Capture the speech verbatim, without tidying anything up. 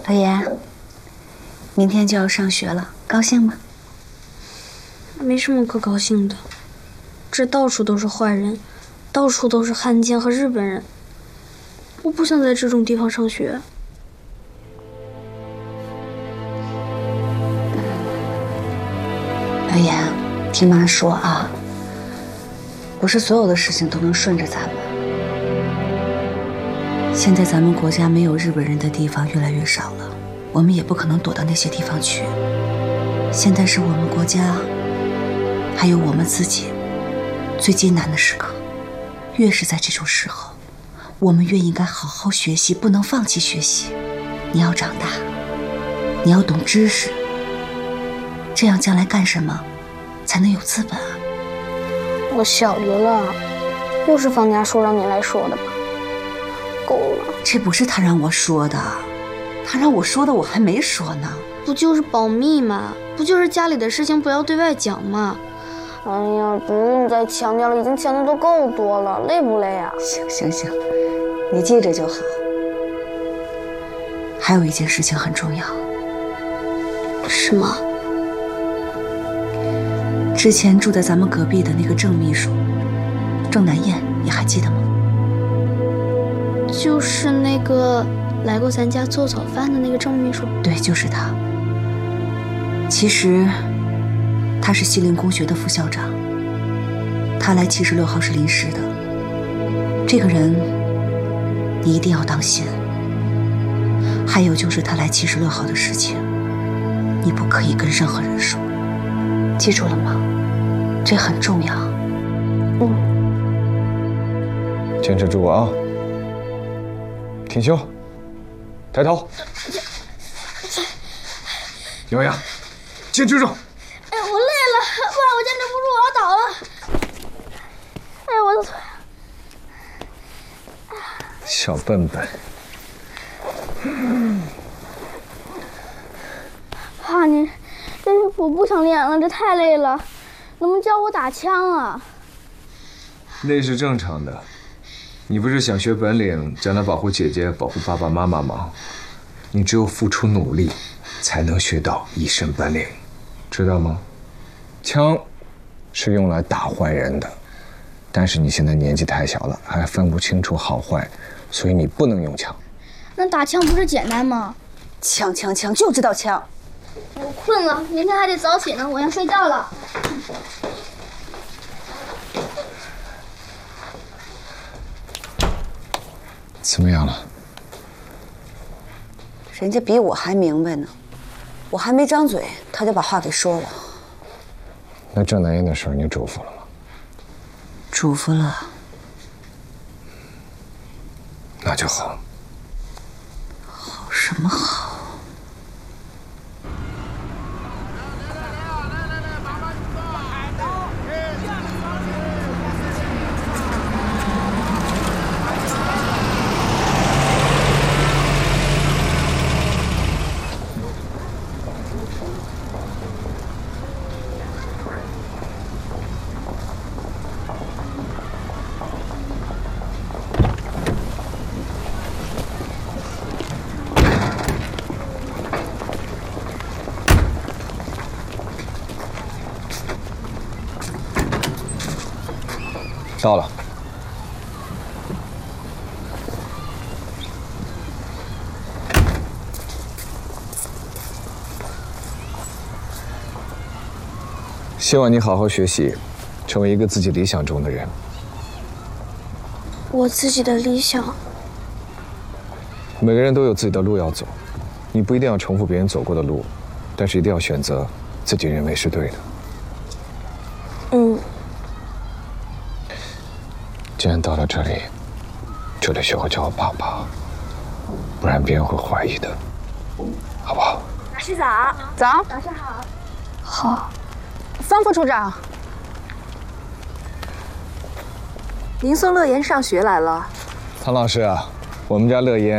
乐言，明天就要上学了，高兴吗？ 没什么可高兴的，这到处都是坏人，到处都是汉奸和日本人。我不想在这种地方上学。 乐言，听妈说啊，不是所有的事情都能顺着咱们。现在咱们国家没有日本人的地方越来越少了，我们也不可能躲到那些地方去。现在是我们国家，还有我们自己最艰难的时刻。越是在这种时候，我们越应该好好学习，不能放弃学习。你要长大，你要懂知识，这样将来干什么才能有资本啊？ 我小的了，又是方家说让你来说的吧？够了， 这不是他让我说的，他让我说的我还没说呢。 不就是保密吗？不就是家里的事情不要对外讲吗？哎呀，不用再强调了，已经强调的够多了，累不累啊？ 行行行，你记着就好。还有一件事情很重要。 什么？ 之前住在咱们隔壁的那个郑秘书，郑南燕，你还记得吗？ 就是那个来过咱家做早饭的那个郑秘书。 对，就是他。其实他是西陵公学的副校长，他来七十六号是临时的。这个人你一定要当心。还有就是他来七十六号的事情，你不可以跟任何人说，记住了吗？这很重要。 嗯。 坚持住啊！挺胸，抬头，咬牙，坚持住！ 哎，我累了，不然我坚持不住，我要倒了。哎，我的腿！ 小笨笨。 爸，你，但是我不想练了，这太累了，能不能教我打枪啊？ 那是正常的。你不是想学本领，将来保护姐姐、保护爸爸妈妈吗？你只有付出努力，才能学到一身本领，知道吗？枪是用来打坏人的，但是你现在年纪太小了，还分不清楚好坏，所以你不能用枪。 那打枪不是简单吗？ 枪枪枪，就知道枪。 我困了，明天还得早起呢，我要睡觉了。 怎么样了？ 人家比我还明白呢，我还没张嘴，他就把话给说了。 那郑南燕的事儿你嘱咐了吗？ 嘱咐了。 那就好。 好什么好？ 到了。希望你好好学习，成为一个自己理想中的人。 我自己的理想。 每个人都有自己的路要走，你不一定要重复别人走过的路，但是一定要选择自己认为是对的。 嗯。 既然到了这里，就得学会叫我爸爸，不然别人会怀疑的，好不好？ 老师早。早。 老师好。 好。 方副处长，您送乐言上学来了。 唐老师啊，我们家乐言